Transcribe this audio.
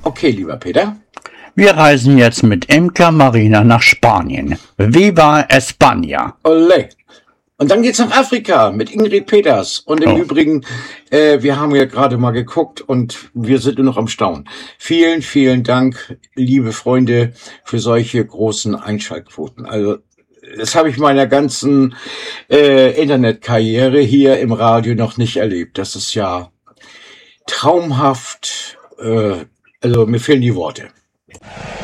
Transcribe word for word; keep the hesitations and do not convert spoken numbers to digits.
Okay, lieber Peter. Wir reisen jetzt mit Imca Marina nach Spanien. Viva España! Olé. Und dann geht's nach Afrika mit Ingrid Peters. Und im Oh. Übrigen, äh, wir haben ja gerade mal geguckt und wir sind nur noch am Staunen. Vielen, vielen Dank, liebe Freunde, für solche großen Einschaltquoten. Also das habe ich meiner ganzen äh, Internetkarriere hier im Radio noch nicht erlebt. Das ist ja traumhaft. Äh, also mir fehlen die Worte.